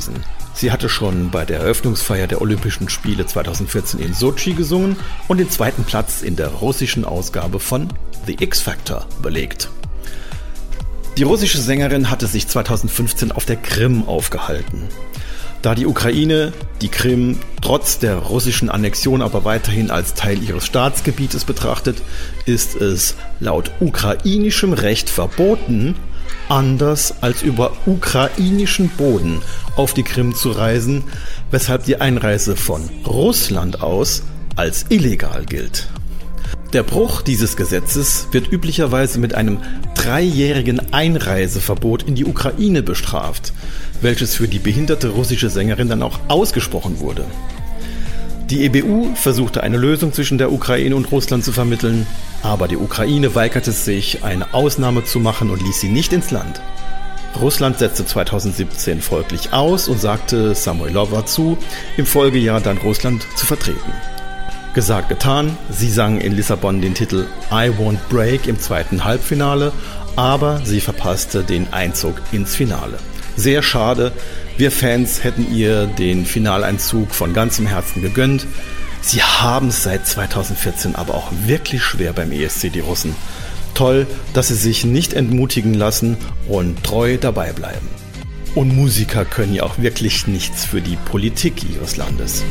angepriesen. Sie hatte schon bei der Eröffnungsfeier der Olympischen Spiele 2014 in Sochi gesungen und den zweiten Platz in der russischen Ausgabe von The X Factor belegt. Die russische Sängerin hatte sich 2015 auf der Krim aufgehalten. Da die Ukraine die Krim trotz der russischen Annexion aber weiterhin als Teil ihres Staatsgebietes betrachtet, ist es laut ukrainischem Recht verboten, anders als über ukrainischen Boden auf die Krim zu reisen, weshalb die Einreise von Russland aus als illegal gilt. Der Bruch dieses Gesetzes wird üblicherweise mit einem 3-jährigen Einreiseverbot in die Ukraine bestraft, welches für die behinderte russische Sängerin dann auch ausgesprochen wurde. Die EBU versuchte eine Lösung zwischen der Ukraine und Russland zu vermitteln, aber die Ukraine weigerte sich, eine Ausnahme zu machen und ließ sie nicht ins Land. Russland setzte 2017 folglich aus und sagte Samoylova zu, im Folgejahr dann Russland zu vertreten. Gesagt, getan, sie sang in Lissabon den Titel I Won't Break im zweiten Halbfinale, aber sie verpasste den Einzug ins Finale. Sehr schade, wir Fans hätten ihr den Finaleinzug von ganzem Herzen gegönnt. Sie haben es seit 2014 aber auch wirklich schwer beim ESC, die Russen. Toll, dass sie sich nicht entmutigen lassen und treu dabei bleiben. Und Musiker können ja auch wirklich nichts für die Politik ihres Landes.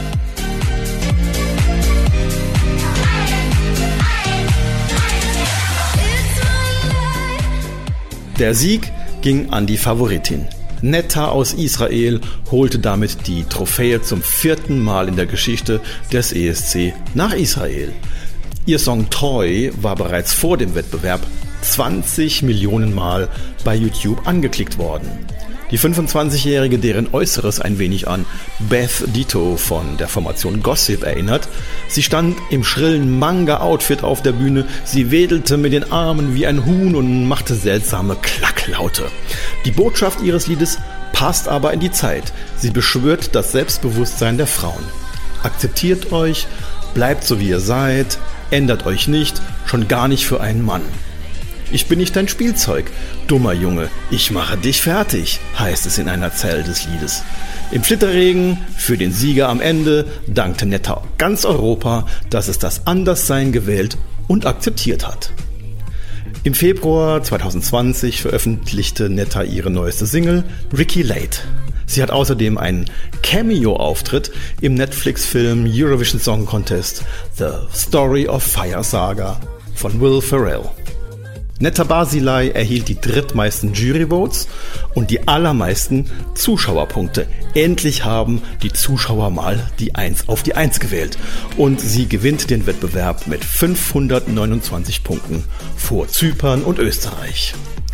Der Sieg ging an die Favoritin. Netta aus Israel holte damit die Trophäe zum 4. Mal in der Geschichte des ESC nach Israel. Ihr Song Toy war bereits vor dem Wettbewerb 20 Millionen Mal bei YouTube angeklickt worden. Die 25-Jährige, deren Äußeres ein wenig an Beth Ditto von der Formation Gossip erinnert. Sie stand im schrillen Manga-Outfit auf der Bühne, sie wedelte mit den Armen wie ein Huhn und machte seltsame Klacklaute. Die Botschaft ihres Liedes passt aber in die Zeit. Sie beschwört das Selbstbewusstsein der Frauen. Akzeptiert euch, bleibt so wie ihr seid, ändert euch nicht, schon gar nicht für einen Mann. Ich bin nicht dein Spielzeug, dummer Junge, ich mache dich fertig, heißt es in einer Zeile des Liedes. Im Flitterregen, für den Sieger am Ende, dankte Netta ganz Europa, dass es das Anderssein gewählt und akzeptiert hat. Im Februar 2020 veröffentlichte Netta ihre neueste Single, Ricky Late. Sie hat außerdem einen Cameo-Auftritt im Netflix-Film Eurovision Song Contest The Story of Fire Saga von Will Ferrell. Netta Barzilay erhielt die drittmeisten Juryvotes und die allermeisten Zuschauerpunkte. Endlich haben die Zuschauer mal die 1 auf die 1 gewählt. Und sie gewinnt den Wettbewerb mit 529 Punkten vor Zypern und Österreich.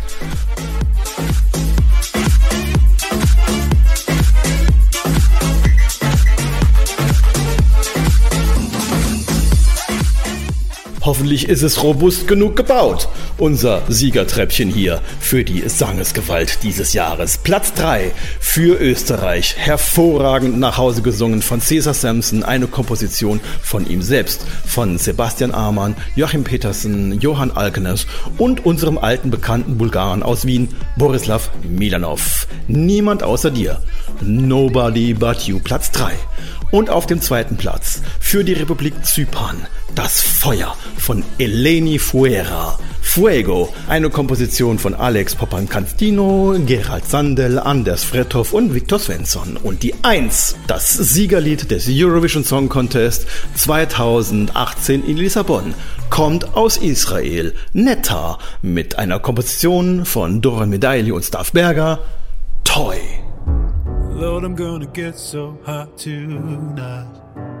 Hoffentlich ist es robust genug gebaut. Unser Siegertreppchen hier für die Sangesgewalt dieses Jahres. Platz 3 für Österreich. Hervorragend nach Hause gesungen von Cesar Sampson. Eine Komposition von ihm selbst. Von Sebastian Amann, Joachim Petersen, Johann Alkenes und unserem alten bekannten Bulgaren aus Wien, Borislav Milanov. Niemand außer dir. Nobody but you. Platz 3. Und auf dem zweiten Platz für die Republik Zypern das Feuer von Eleni Fuera. Fuego, eine Komposition von Alex Papankastino, Gerald Sandel, Anders Frethoff und Viktor Svensson. Und die 1, das Siegerlied des Eurovision Song Contest 2018 in Lissabon, kommt aus Israel. Netta mit einer Komposition von Doron Medaili und Stav Berger, Toy. Lord, I'm gonna get so hot tonight.